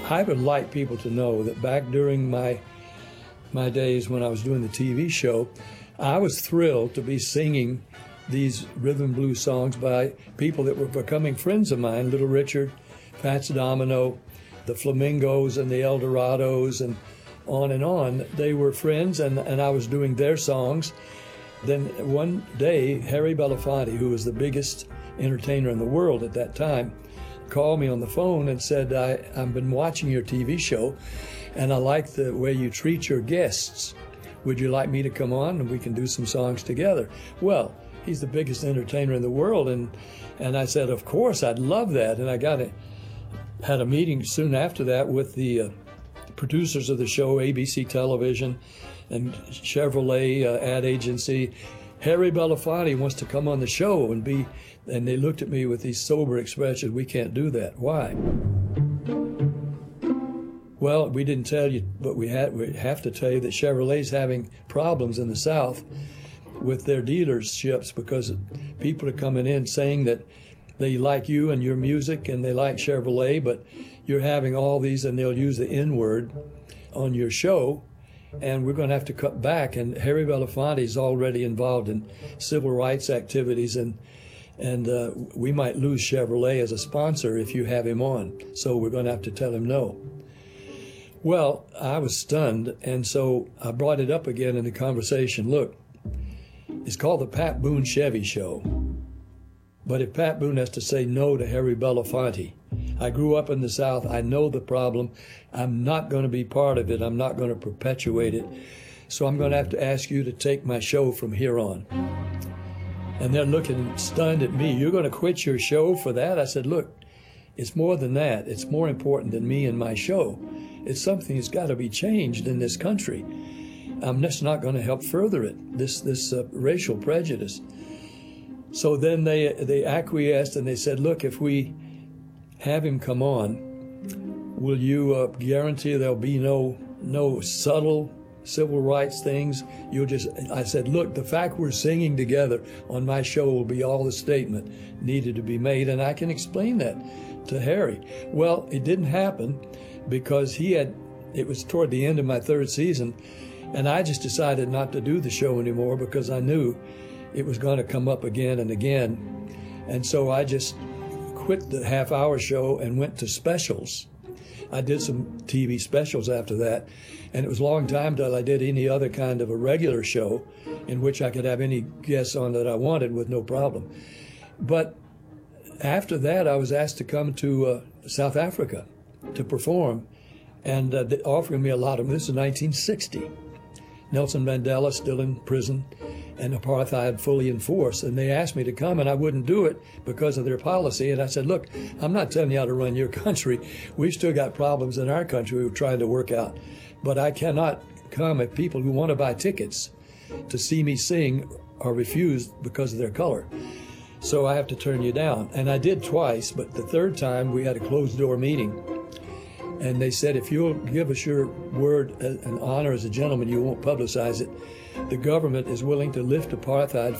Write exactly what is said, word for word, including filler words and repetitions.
I would like people to know that back during my my days when I was doing the T V show, I was thrilled to be singing these rhythm and blues songs by people that were becoming friends of mine, Little Richard, Fats Domino, the Flamingos and the Eldorados, and on and on. They were friends, and, and I was doing their songs. Then one day, Harry Belafonte, who was the biggest entertainer in the world at that time, called me on the phone and said, I, I've been watching your T V show, and I like the way you treat your guests. Would you like me to come on and we can do some songs together? Well, he's the biggest entertainer in the world, and and I said, of course, I'd love that. And I got a, had a meeting soon after that with the uh, producers of the show, A B C Television and Chevrolet uh, ad agency. Harry Belafonte wants to come on the show and be, and they looked at me with these sober expressions. We can't do that. Why? Well, we didn't tell you, but we, had, we have to tell you that Chevrolet's having problems in the South with their dealerships because people are coming in saying that they like you and your music and they like Chevrolet, but you're having all these, and they'll use the N-word on your show, and we're going to have to cut back. And Harry Belafonte is already involved in civil rights activities, and and uh, we might lose Chevrolet as a sponsor if you have him on. So we're going to have to tell him no. Well, I was stunned, and so I brought it up again in the conversation. Look, it's called the Pat Boone Chevy Show. But if Pat Boone has to say no to Harry Belafonte, I grew up in the South, I know the problem, I'm not going to be part of it, I'm not going to perpetuate it, so I'm going to have to ask you to take my show from here on. And they're looking stunned at me. You're going to quit your show for that? I said, look, it's more than that. It's more important than me and my show. It's something that's got to be changed in this country. I'm just not going to help further it, this, this uh, racial prejudice. So then they they acquiesced, and they said, look, if we have him come on, will you uh, guarantee there'll be no no subtle civil rights things? You'll just, I said, look, the fact we're singing together on my show will be all the statement needed to be made, and I can explain that to Harry. Well, it didn't happen because he had, it was toward the end of my third season, and I just decided not to do the show anymore because I knew it was going to come up again and again. And so I just quit the half-hour show and went to specials. I did some T V specials after that, and it was a long time till I did any other kind of a regular show in which I could have any guests on that I wanted with no problem. But after that, I was asked to come to uh, South Africa to perform, and uh, they offering me a lot of, this is nineteen sixty. Nelson Mandela still in prison, and apartheid fully in force, and they asked me to come, and I wouldn't do it because of their policy. And I said, look, I'm not telling you how to run your country. We've still got problems in our country we're trying to work out, but I cannot come if people who want to buy tickets to see me sing are refused because of their color. So I have to turn you down. And I did twice, but the third time we had a closed-door meeting, and they said, if you'll give us your word and honor as a gentleman, you won't publicize it. The government is willing to lift apartheid